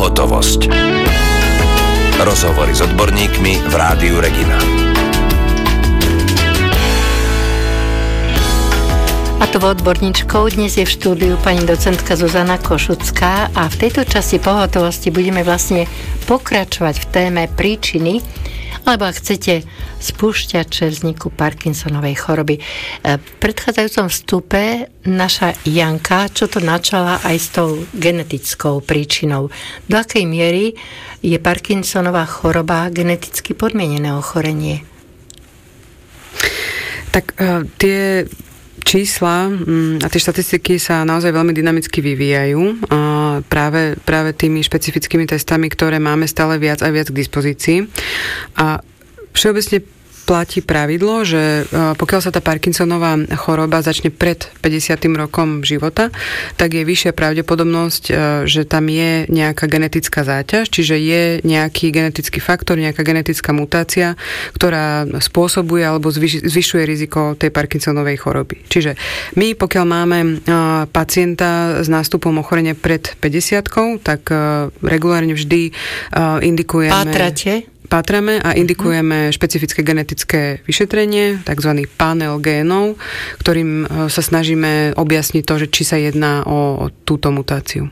Pohotovosť. Rozhovory s odborníkmi v Rádiu Regina. A to odborníčkou dnes je v štúdiu pani docentka Zuzana Košucká a v tejto časti pohotovosti budeme vlastne pokračovať v téme príčiny, alebo ak chcete, spúšťače vzniku Parkinsonovej choroby. V predchádzajúcom vstupe naša Janka, čo to načala aj s tou genetickou príčinou. Do akej miery je Parkinsonová choroba geneticky podmienené ochorenie? Tak tie čísla a tie štatistiky sa naozaj veľmi dynamicky vyvíjajú práve tými špecifickými testami, ktoré máme stále viac a viac k dispozícii. A všeobecne platí pravidlo, že pokiaľ sa tá Parkinsonová choroba začne pred 50. rokom života, tak je vyššia pravdepodobnosť, že tam je nejaká genetická záťaž, čiže je nejaký genetický faktor, nejaká genetická mutácia, ktorá spôsobuje alebo zvyšuje riziko tej Parkinsonovej choroby. Čiže my, pokiaľ máme pacienta s nástupom ochorenia pred 50, tak regulárne vždy indikujeme... Pátrame a indikujeme špecifické genetické vyšetrenie, tzv. Panel génov, ktorým sa snažíme objasniť to, že či sa jedná o túto mutáciu.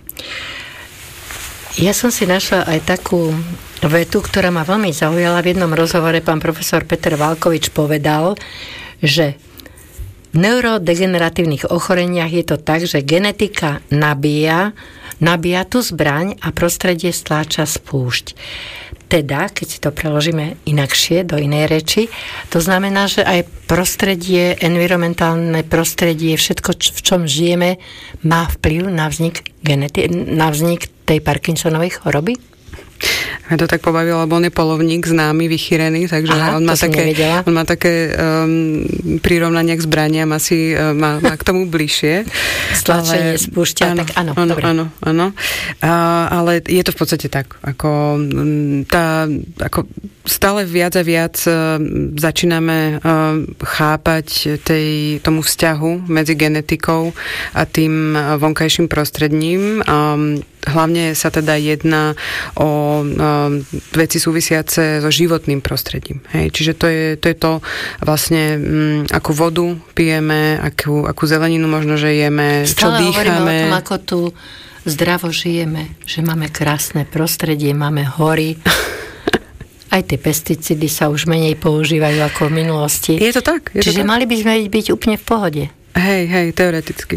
Ja som si našla aj takú vetu, ktorá ma veľmi zaujala. V jednom rozhovore pán profesor Peter Valkovič povedal, že v neurodegeneratívnych ochoreniach je to tak, že genetika nabíja tú zbraň a prostredie stláča spúšť. Teda, keď si to preložíme inakšie, do inej reči, to znamená, že aj prostredie, environmentálne prostredie, všetko, v čom žijeme, má vplyv na vznik tej Parkinsonovej choroby? Ja to tak pobavil, lebo on je polovník známy, vychýrený, takže on má také prirovnania k zbraniam, asi má k tomu bližšie. Stlačenie spúšťa, tak áno. Áno. Ale je to v podstate tak, ako stále viac a viac začíname chápať tomu vzťahu medzi genetikou a tým vonkajším prostredím. Hlavne sa teda jedná o veci súvisiace so životným prostredím. Hej. Čiže to je to vlastne, akú vodu pijeme, akú zeleninu možno, že jeme, čo dýchame. Stále hovoríme o tom, ako tu zdravo žijeme, že máme krásne prostredie, máme hory. Aj tie pesticídy sa už menej používajú ako v minulosti. Je to tak. Čiže mali by sme byť úplne v pohode. Hej, teoreticky.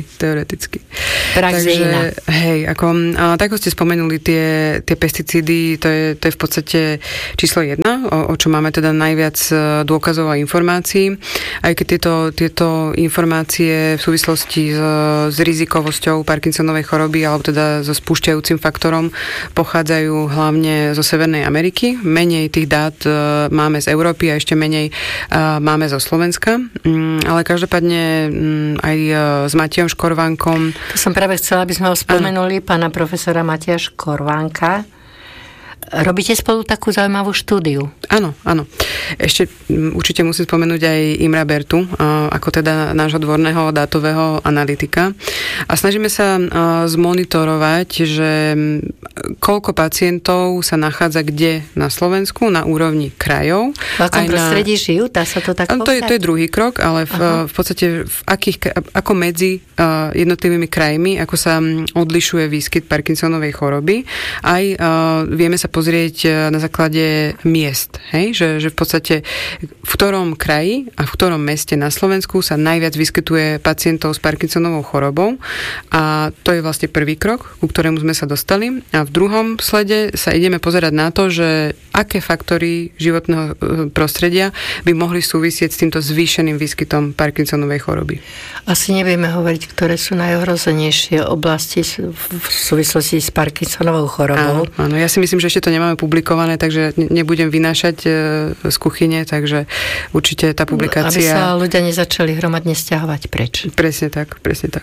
Prax je iná. Hej, tak ste spomenuli tie pesticídy, to je v podstate číslo 1, o čo máme teda najviac dôkazov a informácií. Aj keď tieto informácie v súvislosti s rizikovosťou Parkinsonovej choroby alebo teda so spúšťajúcim faktorom pochádzajú hlavne zo Severnej Ameriky. Menej tých dát máme z Európy a ešte menej máme zo Slovenska. Ale každopádne aj s Matejom Škorvánkom. To som práve chcela, aby sme ho spomenuli, pána profesora Mateja Škorvánka. Robíte spolu takú zaujímavú štúdiu. Áno. Ešte určite musím spomenúť aj Imra Bertu, ako teda nášho dvorného dátového analytika. A snažíme sa zmonitorovať, že koľko pacientov sa nachádza kde na Slovensku, na úrovni krajov. V akom prostredí žijú? Dá sa to tak povedať? To je druhý krok, ale v podstate ako medzi jednotlivými krajmi, ako sa odlišuje výskyt Parkinsonovej choroby. Aj vieme sa pozrieť na základe miest. Hej? Že v podstate v ktorom kraji a v ktorom meste na Slovensku sa najviac vyskytuje pacientov s Parkinsonovou chorobou. A to je vlastne prvý krok, ku ktorému sme sa dostali. A v druhom slede sa ideme pozerať na to, že aké faktory životného prostredia by mohli súvisieť s týmto zvýšeným výskytom Parkinsonovej choroby. Asi nevieme hovoriť, ktoré sú najohrozenejšie oblasti v súvislosti s Parkinsonovou chorobou. Áno, ja si myslím, že ešte to nemáme publikované, takže nebudem vynášať z kuchyne, takže určite tá publikácia... Aby sa ľudia nezačali hromadne sťahovať preč. Presne tak.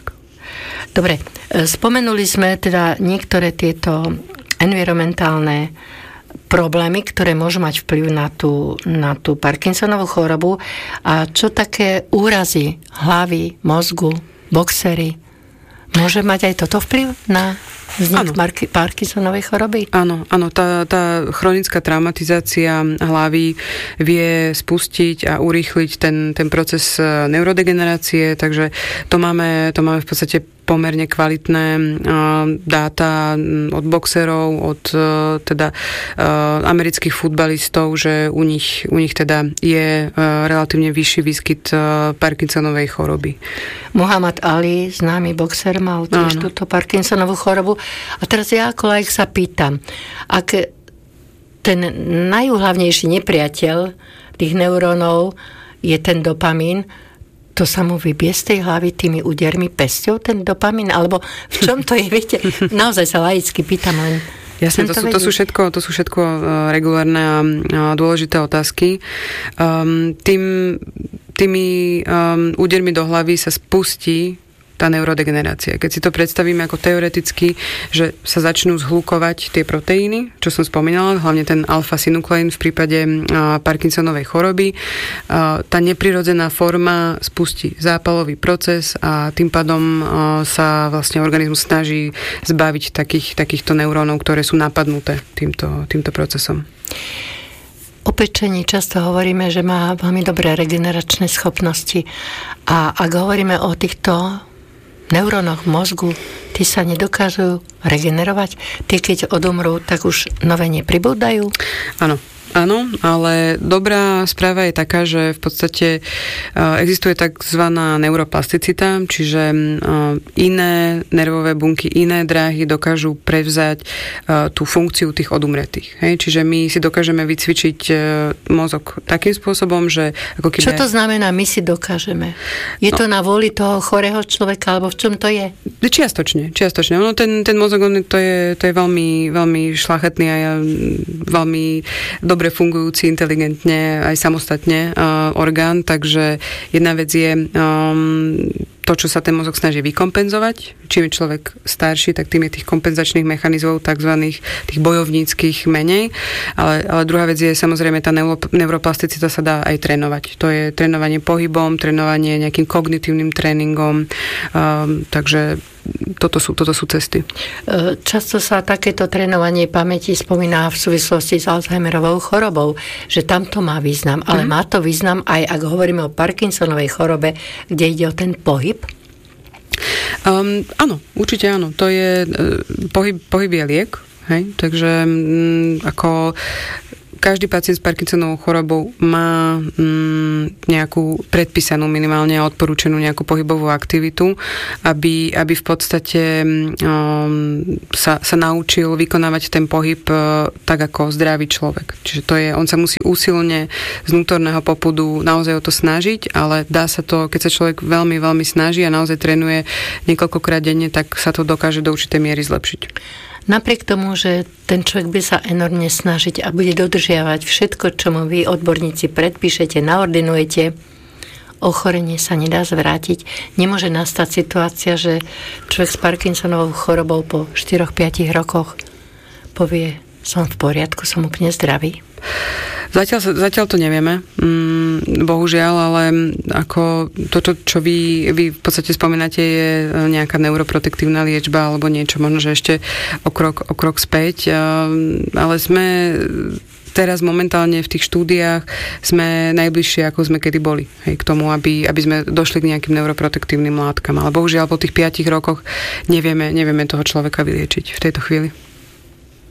Dobre, spomenuli sme teda niektoré tieto environmentálne problémy, ktoré môžu mať vplyv na tú Parkinsonovú chorobu. A čo také úrazy hlavy, mozgu, boxery, Môže mať aj toto vplyv na vznik Parkinsonovej choroby? Áno, tá chronická traumatizácia hlavy vie spustiť a urýchliť ten proces neurodegenerácie, takže to máme v podstate pomerne kvalitné dáta od boxerov, od amerických futbalistov, že u nich teda je relatívne vyšší výskyt Parkinsonovej choroby. Muhammad Ali, známy boxer, mal tiež túto Parkinsonovú chorobu. A teraz ja ako laik sa pýtam, ak ten najúhlavnejší nepriateľ tých neurónov je ten dopamín, to sa mu vybie z tej hlavy tými údermi pesťou, ten dopamín? Alebo v čom to je? Viete, naozaj sa laicky pýtam len. Jasne, to sú všetko regulárne a dôležité otázky. Tými údermi do hlavy sa spustí tá neurodegenerácia. Keď si to predstavíme ako teoreticky, že sa začnú zhlukovať tie proteíny, čo som spomínala, hlavne ten alfa-synukleín v prípade Parkinsonovej choroby, tá neprirodzená forma spustí zápalový proces a tým pádom sa vlastne organizmus snaží zbaviť takýchto neurónov, ktoré sú napadnuté týmto procesom. O pečení často hovoríme, že má veľmi dobré regeneračné schopnosti. A ak hovoríme o týchto neurónoch mozgu, tí sa nedokážu regenerovať? Tí, keď odumrú, tak už nové nepribúdajú? Áno, ale dobrá správa je taká, že v podstate existuje takzvaná neuroplasticita, čiže iné nervové bunky, iné dráhy dokážu prevzať tú funkciu tých odumretých. Hej? Čiže my si dokážeme vycvičiť mozog takým spôsobom, že ako keby... Čo to znamená, my si dokážeme? Je to na vôli toho chorého človeka, alebo v čom to je? Čiastočne. Ono, ten mozog, to je veľmi, veľmi šľachetný a veľmi dobre fungujúci inteligentne aj samostatne orgán, takže jedna vec je to, čo sa ten mozog snaží vykompenzovať. Čím je človek starší, tak tým je tých kompenzačných mechanizmov takzvaných tých bojovníckych menej. Ale druhá vec je samozrejme tá neuroplasticita sa dá aj trénovať. To je trénovanie pohybom, trénovanie nejakým kognitívnym tréningom. Takže toto sú cesty. Často sa takéto trénovanie pamäti spomína v súvislosti s Alzheimerovou chorobou, že tam to má význam, ale má to význam aj ak hovoríme o Parkinsonovej chorobe, kde ide o ten pohyb? Áno, určite áno. To je pohyb je liek, hej? Takže ako každý pacient s Parkinsonovou chorobou má nejakú predpísanú minimálne a odporúčenú nejakú pohybovú aktivitu, aby v podstate sa naučil vykonávať ten pohyb tak ako zdravý človek. Čiže on sa musí úsilne z vnútorného popudu naozaj o to snažiť, ale dá sa to, keď sa človek veľmi, veľmi snaží a naozaj trénuje niekoľkokrát denne, tak sa to dokáže do určitej miery zlepšiť. Napriek tomu, že ten človek by sa enormne snažiť a bude dodržiavať všetko, čo mu vy, odborníci, predpíšete, naordinujete, ochorenie sa nedá zvrátiť. Nemôže nastať situácia, že človek s Parkinsonovou chorobou po 4-5 rokoch povie, som v poriadku, som úplne zdravý. Zatiaľ to nevieme, bohužiaľ, ale ako to, čo vy v podstate spomínate, je nejaká neuroprotektívna liečba alebo niečo, možno, že ešte o krok späť, ale sme teraz momentálne v tých štúdiách sme najbližšie, ako sme kedy boli, hej, k tomu, aby sme došli k nejakým neuroprotektívnym látkam, ale bohužiaľ po tých 5 rokoch nevieme toho človeka vyliečiť v tejto chvíli.